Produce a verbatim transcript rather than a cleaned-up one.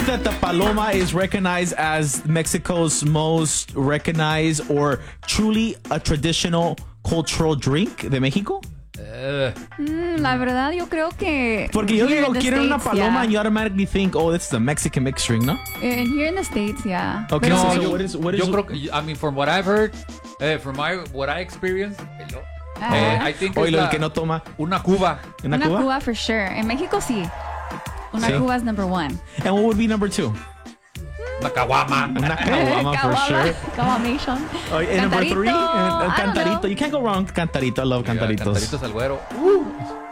believe that the paloma is recognized as Mexico's most recognized or truly a traditional cultural drink de México? Uh, mm, la verdad, yo creo que. Porque yo here digo, in the quieren una States, paloma yeah. and you automatically think, oh, this is a Mexican mixed drink, ¿no? And here in the States, yeah. Okay, no, so, so yo, what is, what is yo creo que, I mean, from what I've heard, uh, from my, what I experienced, hello, Ah. eh, I think oilo, es el la- que no toma una Cuba. una, Una Cuba? Cuba for sure. En México, sí. Una Sí. Cuba is number one. And what would be number two? Una caguama. Una caguama for sure. Caguamation. Oh, and number Cantarito. three, uh, I don't cantarito. know. You can't go wrong. Cantarito. I love cantaritos. Cantaritos al güero. Uh.